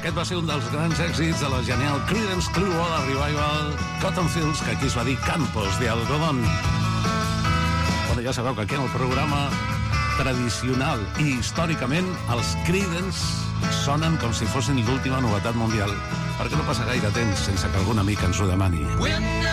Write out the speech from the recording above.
Aquest va ser un dels grans èxits de la genial Creedence Clearwater Revival, Cotton Fields, que aquí es va dir Campos de Algodón. Bueno, ja sabeu que aquí en el programa tradicional i històricament els Creedence sonen com si fossin l'última novetat mundial, perquè no passa gaire temps sense que algun amic ens ho demani.